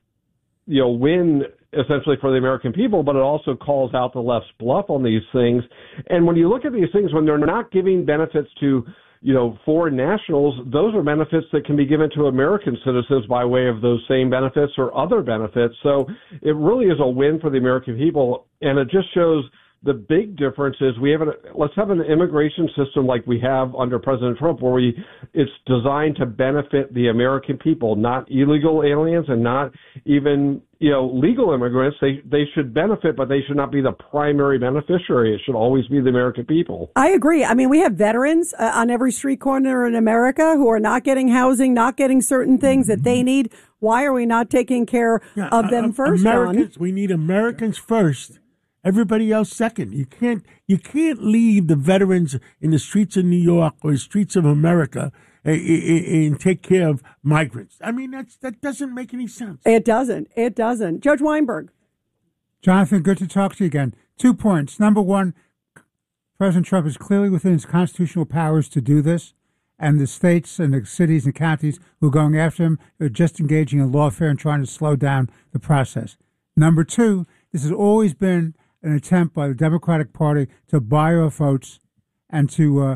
win essentially for the American people, but it also calls out the left's bluff on these things. And when you look at these things, when they're not giving benefits to, foreign nationals, those are benefits that can be given to American citizens by way of those same benefits or other benefits. So it really is a win for the American people. And it just shows the big difference is let's have an immigration system like we have under President Trump, where it's designed to benefit the American people, not illegal aliens and not even, legal immigrants. They should benefit, but they should not be the primary beneficiary. It should always be the American people. I agree. I mean, we have veterans on every street corner in America who are not getting housing, not getting certain things that they need. Why are we not taking care of them first, Americans, John? We need Americans first. Everybody else second. You can't leave the veterans in the streets of New York or the streets of America and take care of migrants. I mean, that doesn't make any sense. It doesn't. Judge Weinberg. Jonathan, good to talk to you again. 2 points. Number one, President Trump is clearly within his constitutional powers to do this, and the states and the cities and counties who are going after him are just engaging in lawfare and trying to slow down the process. Number two, this has always been an attempt by the Democratic Party to buy off votes and to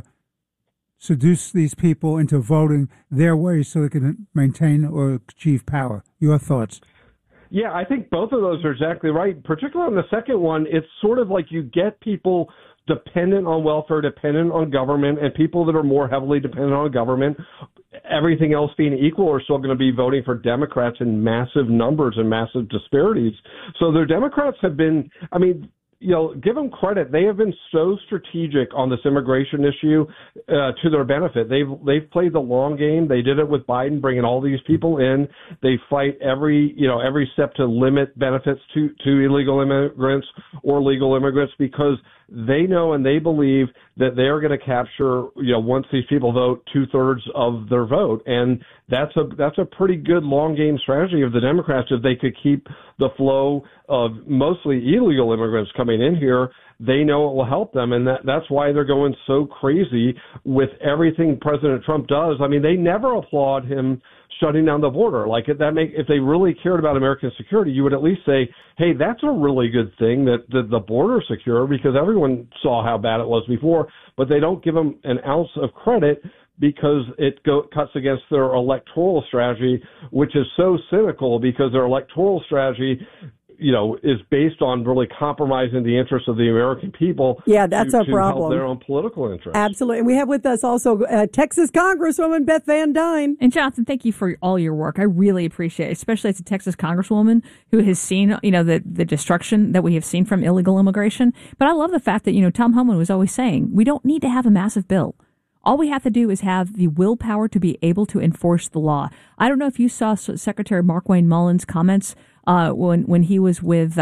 seduce these people into voting their way so they can maintain or achieve power. Your thoughts? Yeah, I think both of those are exactly right. Particularly on the second one, it's sort of like you get people dependent on welfare, dependent on government, and people that are more heavily dependent on government, everything else being equal, are still going to be voting for Democrats in massive numbers and massive disparities. So the Democrats have been, give them credit. They have been so strategic on this immigration issue to their benefit. They've played the long game. They did it with Biden, bringing all these people in. They fight every step to limit benefits to illegal immigrants or legal immigrants because they know and they believe that they are going to capture, once these people vote, 2/3 of their vote. And that's a pretty good long game strategy of the Democrats. If they could keep the flow of mostly illegal immigrants coming in here, they know it will help them. And that's why they're going so crazy with everything President Trump does. I mean, they never applaud him shutting down the border. Like if they really cared about American security, you would at least say, hey, that's a really good thing that the border's secure, because everyone saw how bad it was before, but they don't give them an ounce of credit because it cuts against their electoral strategy, which is so cynical because their electoral strategy is based on really compromising the interests of the American people. Yeah, that's a problem. Help their own political interests. Absolutely. And we have with us also Texas Congresswoman Beth Van Duyne. And Jonathan, thank you for all your work. I really appreciate it, especially as a Texas Congresswoman who has seen, the destruction that we have seen from illegal immigration. But I love the fact that, Tom Homan was always saying, we don't need to have a massive bill. All we have to do is have the willpower to be able to enforce the law. I don't know if you saw Secretary Markwayne Mullins' comments when he was with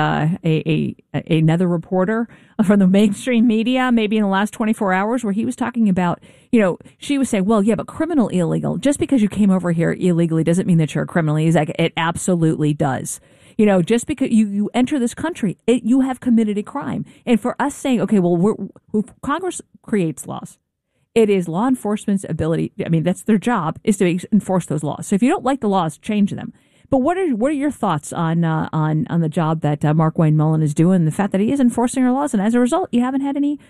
another reporter from the mainstream media, maybe in the last 24 hours, where he was talking about, she was saying, well, yeah, but criminal illegal, just because you came over here illegally doesn't mean that you're a criminal. He's like, it absolutely does. Just because you enter this country, you have committed a crime. And for us saying, okay, well, Congress creates laws. It is law enforcement's ability. I mean, that's their job, is to enforce those laws. So if you don't like the laws, change them. But what are your thoughts on the job that Markwayne Mullin is doing, the fact that he is enforcing our laws, and as a result, you haven't had any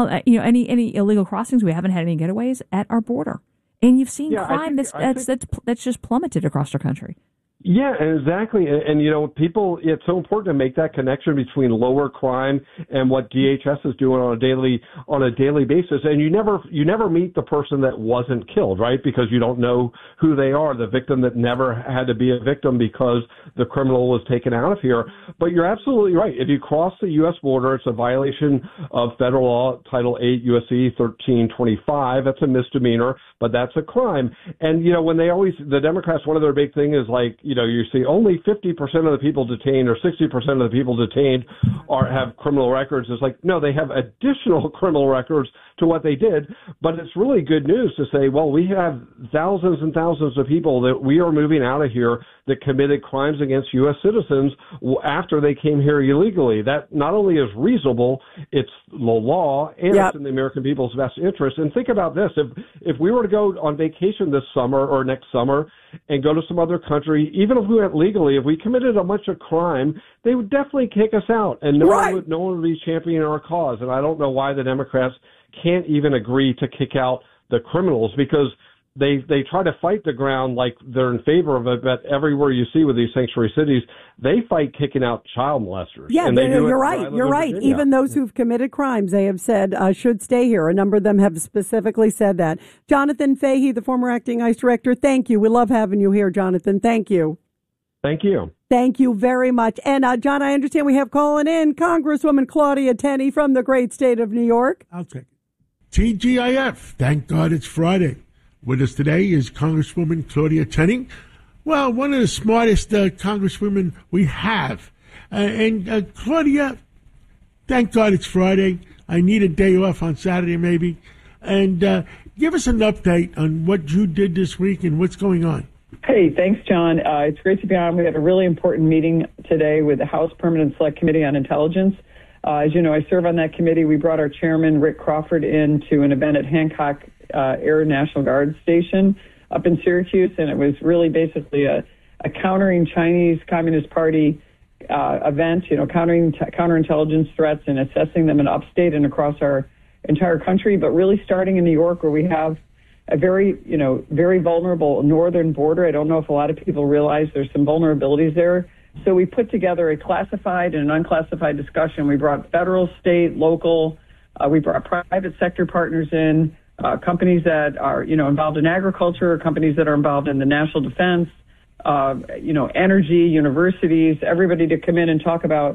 illegal crossings. We haven't had any getaways at our border, and you've seen crime that's just plummeted across our country. Yeah, exactly. And people, it's so important to make that connection between lower crime and what DHS is doing on a daily basis. And you never meet the person that wasn't killed, right? Because you don't know who they are, the victim that never had to be a victim because the criminal was taken out of here. But you're absolutely right. If you cross the U.S. border, it's a violation of federal law, Title 8 U.S.C. 1325. That's a misdemeanor, but that's a crime. And, when the Democrats, one of their big thing is like, you see only 50% of the people detained or 60% of the people detained have criminal records. It's like, no, they have additional criminal records to what they did. But it's really good news to say, well, we have thousands and thousands of people that we are moving out of here that committed crimes against U.S. citizens after they came here illegally. That not only is reasonable, it's the law, and it's in the American people's best interest. And think about this. If we were to go on vacation this summer or next summer and go to some other country, even if we went legally, if we committed a bunch of crime, they would definitely kick us out, and no one would be championing our cause. And I don't know why the Democrats can't even agree to kick out the criminals, because they try to fight the ground like they're in favor of it, but everywhere you see with these sanctuary cities, they fight kicking out child molesters. Yeah, you're right. You're right. Virginia. Even those who've committed crimes, they have said should stay here. A number of them have specifically said that. Jonathan Fahey, the former acting ICE director, thank you. We love having you here, Jonathan. Thank you. Thank you. Thank you very much. And, John, I understand we have calling in Congresswoman Claudia Tenney from the great state of New York. I'll take it. TGIF. Thank God it's Friday. With us today is Congresswoman Claudia Tenney. Well, one of the smartest congresswomen we have. Claudia, thank God it's Friday. I need a day off on Saturday maybe. And give us an update on what you did this week and what's going on. Hey, thanks, John. It's great to be on. We had a really important meeting today with the House Permanent Select Committee on Intelligence. As you know, I serve on that committee. We brought our chairman, Rick Crawford, in to an event at Hancock Air National Guard Station up in Syracuse, and it was really basically a countering Chinese Communist Party event, countering counterintelligence threats and assessing them in upstate and across our entire country, but really starting in New York, where we have a very vulnerable northern border. I don't know if a lot of people realize there's some vulnerabilities there. So we put together a classified and an unclassified discussion. We brought federal, state, local. We brought private sector partners in, companies that are, involved in agriculture, companies that are involved in the national defense, energy, universities, everybody to come in and talk about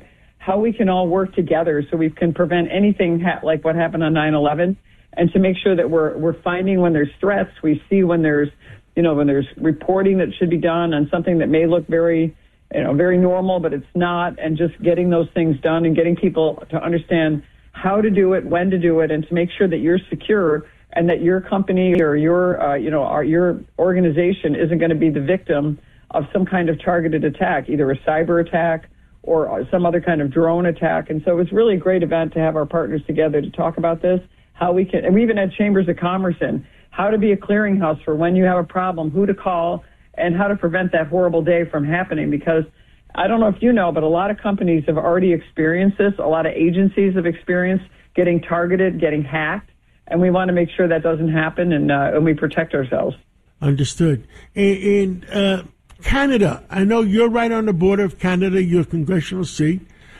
how we can all work together so we can prevent anything like what happened on 9/11, and to make sure that we're finding when there's threats, we see when there's reporting that should be done on something that may look very normal, but it's not, and just getting those things done and getting people to understand how to do it, when to do it, and to make sure that you're secure and that your company or your organization isn't going to be the victim of some kind of targeted attack, either a cyber attack or some other kind of drone attack. And so it was really a great event to have our partners together to talk about this, how we can, and we even had chambers of commerce in, how to be a clearinghouse for when you have a problem, who to call, and how to prevent that horrible day from happening. Because I don't know if you know, but a lot of companies have already experienced this. A lot of agencies have experienced getting targeted, getting hacked, and we want to make sure that doesn't happen, and we protect ourselves. Understood. In Canada, I know you're right on the border of Canada, you're a congressional seat.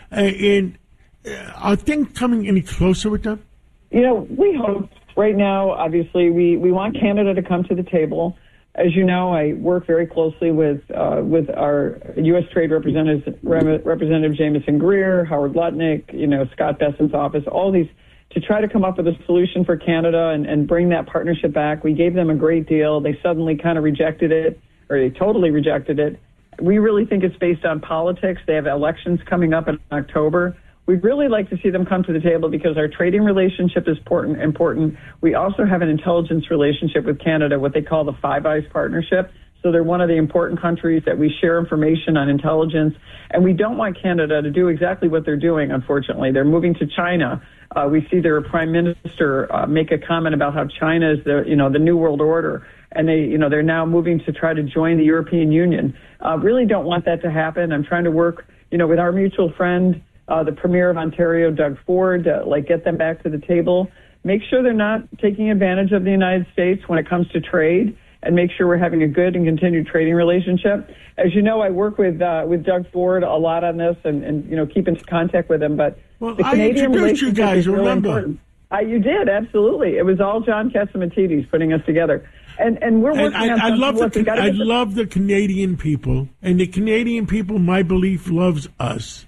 Are things coming any closer with them? We hope. Right now, obviously, we want Canada to come to the table. As you know, I work very closely with our U.S. Trade Representative Jameson Greer, Howard Lutnick, Scott Bessent's office, all these, to try to come up with a solution for Canada and bring that partnership back. We gave them a great deal. They suddenly kind of rejected it, or they totally rejected it. We really think it's based on politics. They have elections coming up in October. We'd really like to see them come to the table because our trading relationship is important. We also have an intelligence relationship with Canada, what they call the Five Eyes Partnership. So they're one of the important countries that we share information on intelligence. And we don't want Canada to do exactly what they're doing, unfortunately. They're moving to China. We see their prime minister make a comment about how China is the new world order. And they're now moving to try to join the European Union. Really don't want that to happen. I'm trying to work, with our mutual friend, the Premier of Ontario, Doug Ford, get them back to the table, make sure they're not taking advantage of the United States when it comes to trade, and make sure we're having a good and continued trading relationship. As you know, I work with Doug Ford a lot on this and keep in contact with him. But the Canadian relationship is really important. You did, absolutely. It was all John Catsimatidis putting us together. And we're working on something. I love the Canadian people, and the Canadian people, my belief, loves us.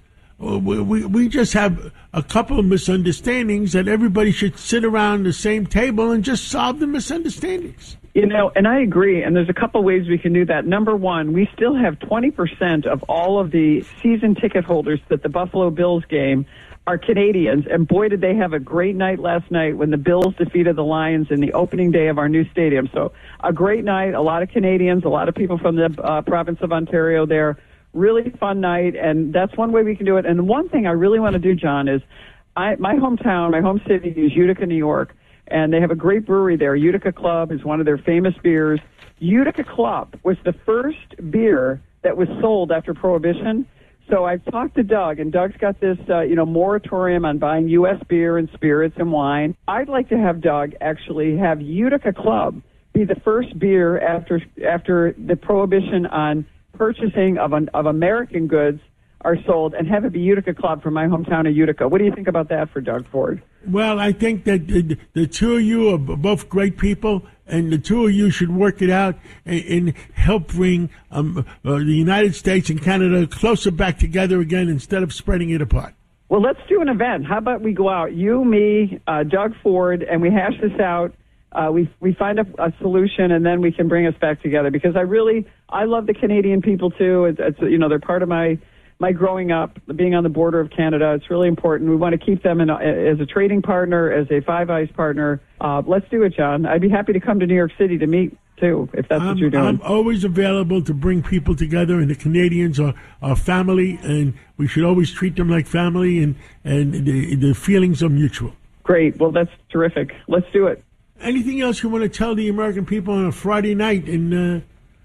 We just have a couple of misunderstandings that everybody should sit around the same table and just solve the misunderstandings. And I agree, and there's a couple ways we can do that. Number one, we still have 20% of all of the season ticket holders at the Buffalo Bills game are Canadians, and boy, did they have a great night last night when the Bills defeated the Lions in the opening day of our new stadium. So a great night, a lot of Canadians, a lot of people from the province of Ontario there. Really fun night, and that's one way we can do it. And one thing I really want to do, John, is my hometown, my home city is Utica, New York, and they have a great brewery there. Utica Club is one of their famous beers. Utica Club was the first beer that was sold after Prohibition. So I've talked to Doug, and Doug's got this, moratorium on buying U.S. beer and spirits and wine. I'd like to have Doug actually have Utica Club be the first beer after the prohibition on purchasing of American goods are sold, and have it be Utica Club from my hometown of Utica. What do you think about that for Doug Ford? Well, I think that the two of you are both great people, and the two of you should work it out and help bring the United States and Canada closer back together again instead of spreading it apart. Well, let's do an event. How about we go out, you, me, Doug Ford, and we hash this out. We find a solution, and then we can bring us back together, because I love the Canadian people too. It's they're part of my growing up, being on the border of Canada. It's really important. We want to keep them as a trading partner, as a Five Eyes partner. Let's do it, John. I'd be happy to come to New York City to meet too, if that's what you're doing. I'm always available to bring people together, and the Canadians are family, and we should always treat them like family, and the feelings are mutual. Great. Well, that's terrific. Let's do it. Anything else you want to tell the American people on a Friday night in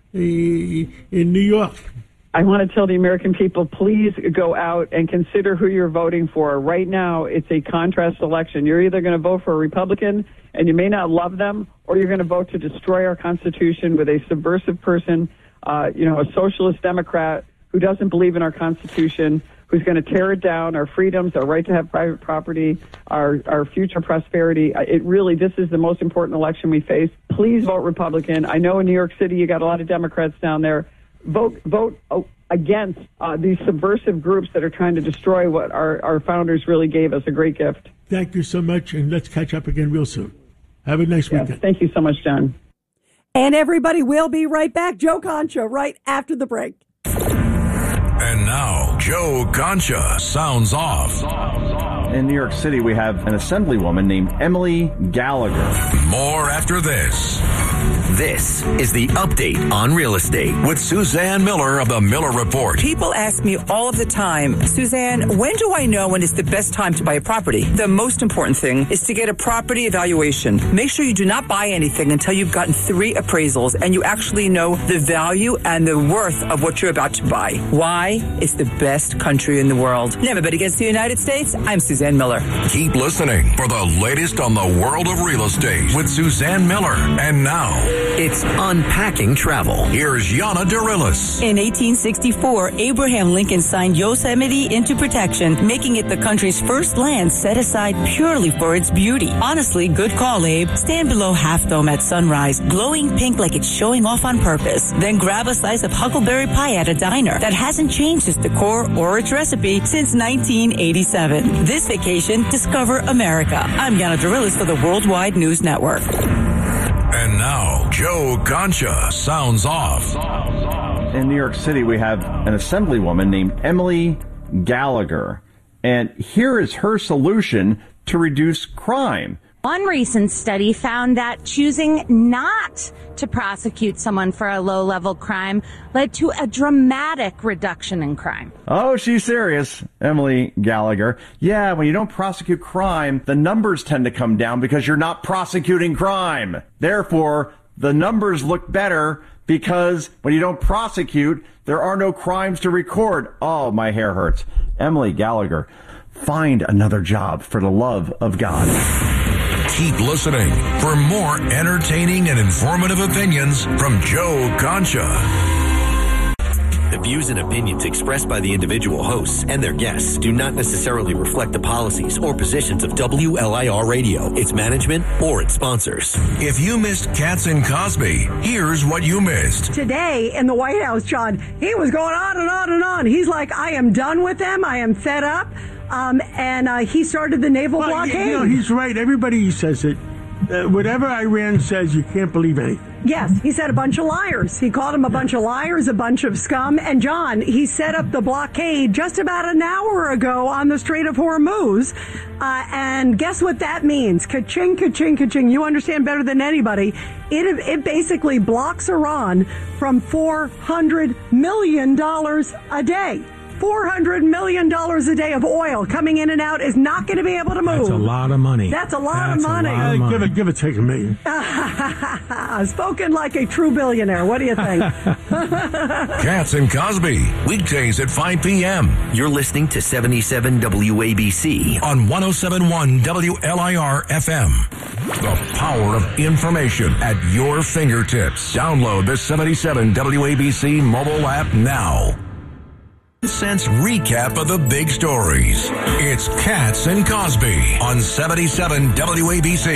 New York? I want to tell the American people, please go out and consider who you're voting for. Right now, it's a contrast election. You're either going to vote for a Republican, and you may not love them, or you're going to vote to destroy our Constitution with a subversive person, a socialist Democrat who doesn't believe in our Constitution, who's going to tear it down, our freedoms, our right to have private property, our future prosperity. This is the most important election we face. Please vote Republican. I know in New York City you got a lot of Democrats down there. vote against these subversive groups that are trying to destroy what our founders really gave us, a great gift. Thank you so much, and let's catch up again real soon. Have a nice weekend. Thank you so much, John. And everybody, we'll be right back. Joe Concha right after the break. And now, Joe Concha sounds off. In New York City, we have an assemblywoman named Emily Gallagher. More after this. This is the update on real estate with Suzanne Miller of the Miller Report. People ask me all of the time, Suzanne, when do I know when it's the best time to buy a property? The most important thing is to get a property evaluation. Make sure you do not buy anything until you've gotten 3 appraisals and you actually know the value and the worth of what you're about to buy. Why? It's the best country in the world. Never bet against the United States. I'm Suzanne Miller. Keep listening for the latest on the world of real estate with Suzanne Miller. And now, it's Unpacking Travel. Here's Yana Dorillis. In 1864, Abraham Lincoln signed Yosemite into protection, making it the country's first land set aside purely for its beauty. Honestly, good call, Abe. Stand below Half Dome at sunrise, glowing pink like it's showing off on purpose. Then grab a slice of huckleberry pie at a diner that hasn't changed its decor or its recipe since 1987. This vacation, discover America. I'm Yana Dorillis for the Worldwide News Network. And now, Joe Concha sounds off. In New York City, we have an assemblywoman named Emily Gallagher. And here is her solution to reduce crime. One recent study found that choosing not to prosecute someone for a low-level crime led to a dramatic reduction in crime. Oh, she's serious, Emily Gallagher. Yeah, when you don't prosecute crime, the numbers tend to come down because you're not prosecuting crime. Therefore, the numbers look better because when you don't prosecute, there are no crimes to record. Oh, my hair hurts. Emily Gallagher, find another job for the love of God. Keep listening for more entertaining and informative opinions from Joe Concha. The views and opinions expressed by the individual hosts and their guests do not necessarily reflect the policies or positions of WLIR Radio, its management, or its sponsors. If you missed Katz and Cosby, here's what you missed. Today in the White House, John, he was going on and on and on. He's like, I am done with them. I am fed up. And he started the naval blockade. You know, he's right. Everybody says it. Whatever Iran says, you can't believe anything. Yes, he said a bunch of liars. He called them a bunch of liars, a bunch of scum. And John, he set up the blockade just about an hour ago on the Strait of Hormuz. And guess what that means? Ka-ching, ka-ching, ka-ching. You understand better than anybody. It basically blocks Iran from $400 million a day. $400 million a day of oil coming in and out is not going to be able to move. That's a lot of money. That's a lot of money. Give it, take $1 million. Spoken like a true billionaire. What do you think? Katz and Cosby, weekdays at 5 p.m. You're listening to 77 WABC on 107.1 WLIR FM. The power of information at your fingertips. Download the 77 WABC mobile app now. Sense recap of the big stories. It's Katz and Cosby on 77 WABC.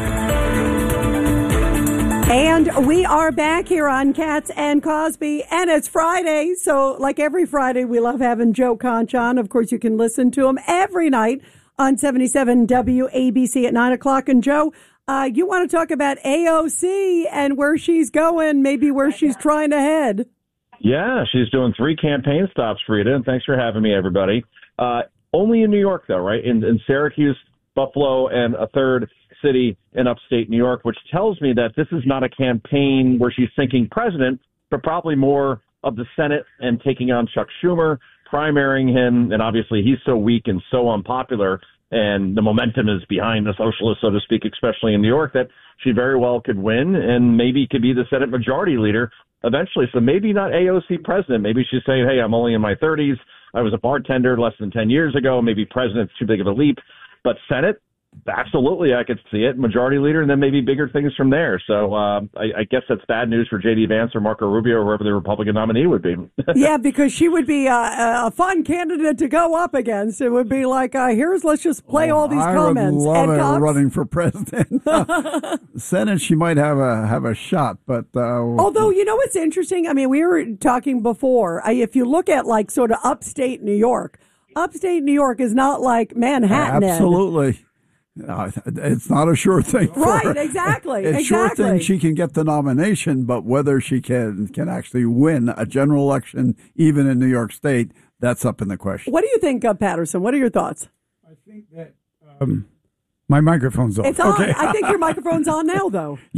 And we are back here on Katz and Cosby, and it's Friday. So like every Friday, we love having Joe Concha on. Of course, you can listen to him every night on 77 WABC at 9 o'clock. And Joe, you want to talk about AOC and where she's going, maybe where she's trying to head. Yeah, she's doing 3 campaign stops, Rita, and thanks for having me, everybody. Only in New York, though, right? In Syracuse, Buffalo, and a third city in upstate New York, which tells me that this is not a campaign where she's thinking president, but probably more of the Senate and taking on Chuck Schumer, primarying him, and obviously he's so weak and so unpopular, and the momentum is behind the socialists, so to speak, especially in New York, that she very well could win and maybe could be the Senate Majority Leader eventually. So maybe not AOC president. Maybe she's saying, hey, I'm only in my 30s. I was a bartender less than 10 years ago. Maybe president's too big of a leap. But Senate, Absolutely, I could see it. Majority leader, and then maybe bigger things from there. So I guess that's bad news for J.D. Vance or Marco Rubio or whoever the Republican nominee would be. Yeah, because she would be a fun candidate to go up against. It would be like, let's just play all these comments. I would love her running for president. Senate, she might have a shot, but although what's interesting. I mean, we were talking before. If you look at like sort of upstate New York is not like Manhattan. Absolutely. It's not a sure thing. Right, exactly. It's sure thing she can get the nomination, but whether she can actually win a general election, even in New York State, that's up in the question. What do you think, Patterson? What are your thoughts? I think that my microphone's off. It's on. Okay. I think your microphone's on now, though.